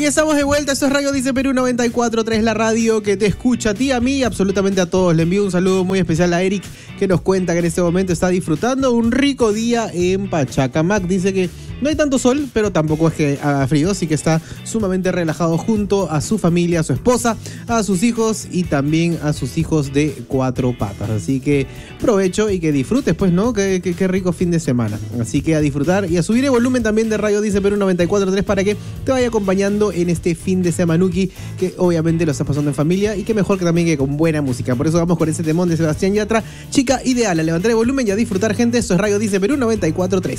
ya estamos de vuelta. Esto es Radio Dice Perú 94.3, la radio que te escucha a ti, a mí, absolutamente a todos. Le envío un saludo muy especial a Eric, que nos cuenta que en este momento está disfrutando un rico día en Pachacamac. Dice que no hay tanto sol, pero tampoco es que haga frío, así que está sumamente relajado junto a su familia, a su esposa, a sus hijos y también a sus hijos de 4 patas. Así que provecho y que disfrutes, pues, ¿no? Qué rico fin de semana. Así que a disfrutar y a subir el volumen también de Radio Dice Perú 94.3 para que te vaya acompañando en este fin de semanuki, que obviamente lo estás pasando en familia y que mejor que también que con buena música. Por eso vamos con ese temón de Sebastián Yatra, Chica Ideal. A levantar el volumen y a disfrutar, gente. Esto es Radio Dice Perú 94.3.